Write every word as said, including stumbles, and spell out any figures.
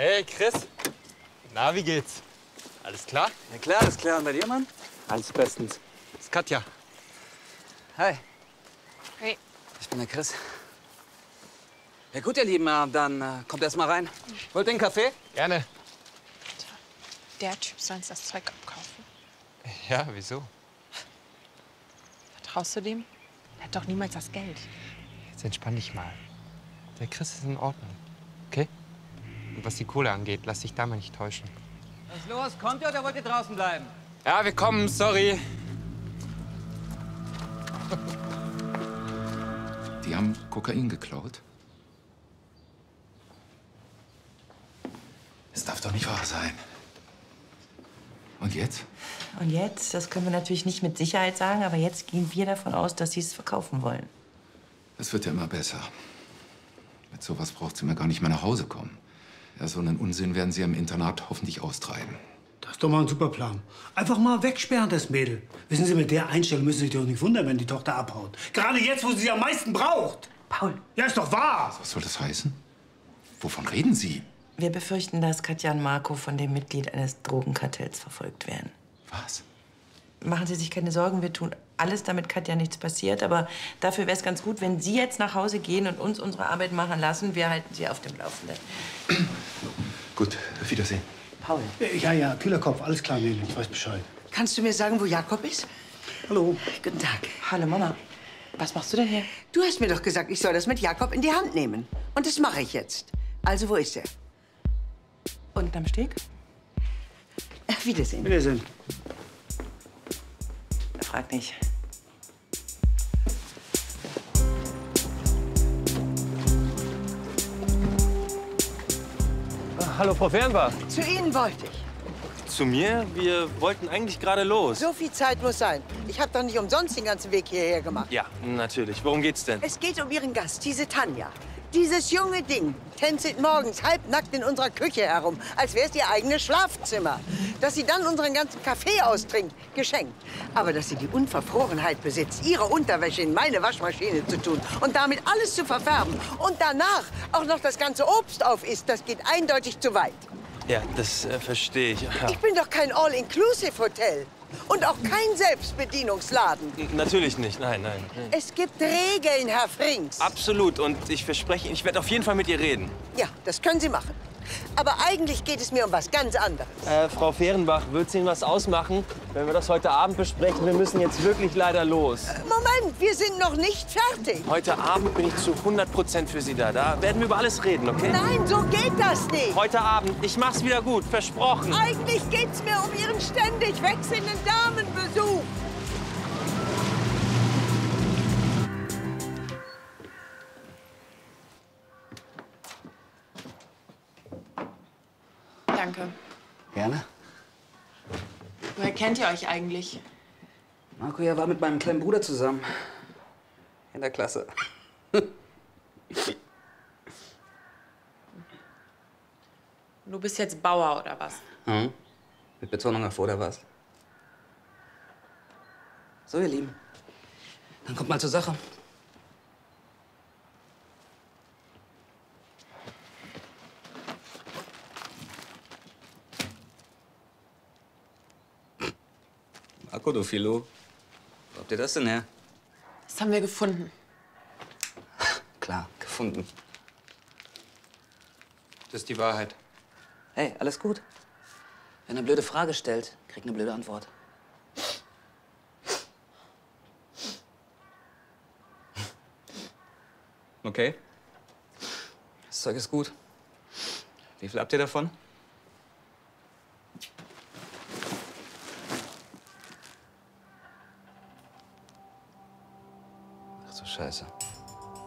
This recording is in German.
Hey, Chris. Na, wie geht's? Alles klar? Ja klar, alles klar. Und bei dir, Mann? Alles bestens. Das ist Katja. Hi. Hey. Ich bin der Chris. Ja gut, ihr Lieben, äh, dann äh, kommt erst mal rein. Wollt ihr einen Kaffee? Gerne. Der Typ soll uns das Zeug abkaufen. Ja, wieso? Vertraust du dem? Er hat doch niemals das Geld. Jetzt entspann dich mal. Der Chris ist in Ordnung. Okay? Und was die Kohle angeht, lass dich da mal nicht täuschen. Was ist los? Kommt ihr oder wollt ihr draußen bleiben? Ja, wir kommen, sorry. Die haben Kokain geklaut? Es darf doch nicht wahr sein. Und jetzt? Und jetzt, das können wir natürlich nicht mit Sicherheit sagen, aber jetzt gehen wir davon aus, dass sie es verkaufen wollen. Es wird ja immer besser. Mit sowas braucht sie mir gar nicht mehr nach Hause kommen. Ja, so einen Unsinn werden sie im Internat hoffentlich austreiben. Das ist doch mal ein super Plan. Einfach mal wegsperren, das Mädel. Wissen Sie, mit der Einstellung müssen Sie sich doch nicht wundern, wenn die Tochter abhaut. Gerade jetzt, wo sie sie am meisten braucht. Paul. Ja, ist doch wahr. Was soll das heißen? Wovon reden Sie? Wir befürchten, dass Katja und Marco von dem Mitglied eines Drogenkartells verfolgt werden. Was? Machen Sie sich keine Sorgen, wir tun alles, damit Katja nichts passiert. Aber dafür wäre es ganz gut, wenn Sie jetzt nach Hause gehen und uns unsere Arbeit machen lassen. Wir halten Sie auf dem Laufenden. Gut, auf Wiedersehen. Paul. Ja, ja, kühler Kopf. Alles klar, Mädel. Ich weiß Bescheid. Kannst du mir sagen, wo Jakob ist? Hallo. Guten Tag. Hallo, Mama. Was machst du denn hier? Du hast mir doch gesagt, ich soll das mit Jakob in die Hand nehmen. Und das mache ich jetzt. Also, wo ist er? Unterm Steg? Auf Wiedersehen. Wiedersehen. Frag nicht. Hallo, Frau Fernbach. Zu Ihnen wollte ich. Zu mir? Wir wollten eigentlich gerade los. So viel Zeit muss sein. Ich habe doch nicht umsonst den ganzen Weg hierher gemacht. Ja, natürlich. Worum geht's denn? Es geht um Ihren Gast, diese Tanja. Dieses junge Ding tänzelt morgens halbnackt in unserer Küche herum, als wäre es ihr eigenes Schlafzimmer. Dass sie dann unseren ganzen Kaffee austrinkt, geschenkt. Aber dass sie die Unverfrorenheit besitzt, ihre Unterwäsche in meine Waschmaschine zu tun und damit alles zu verfärben und danach auch noch das ganze Obst aufisst, das geht eindeutig zu weit. Ja, das äh, verstehe ich. Ja. Ich bin doch kein All-Inclusive-Hotel. Und auch kein Selbstbedienungsladen. N- Natürlich nicht, nein, nein. nein. Es gibt Regeln, Herr Frings. Absolut. Und ich verspreche Ihnen, ich werde auf jeden Fall mit ihr reden. Ja, das können Sie machen. Aber eigentlich geht es mir um was ganz anderes. Äh, Frau Fehrenbach, wird es Ihnen was ausmachen, wenn wir das heute Abend besprechen? Wir müssen jetzt wirklich leider los. Moment, wir sind noch nicht fertig. Heute Abend bin ich zu hundert Prozent für Sie da. Da werden wir über alles reden, okay? Nein, so geht das nicht. Heute Abend. Ich mach's wieder gut, versprochen. Eigentlich geht's mir um Ihren ständig wechselnden Damenbesuch. Danke. Gerne. Woher kennt ihr euch eigentlich? Marco ja war mit meinem kleinen Bruder zusammen. In der Klasse. Du bist jetzt Bauer, oder was? Mhm. Mit Betonung auf oder was? So, ihr Lieben. Dann kommt mal zur Sache. Marco, du Philo. Wo habt ihr das denn her? Das haben wir gefunden. Klar, gefunden. Das ist die Wahrheit. Hey, alles gut. Wer eine blöde Frage stellt, kriegt eine blöde Antwort. Okay. Das Zeug ist gut. Wie viel habt ihr davon? Ach so, Scheiße.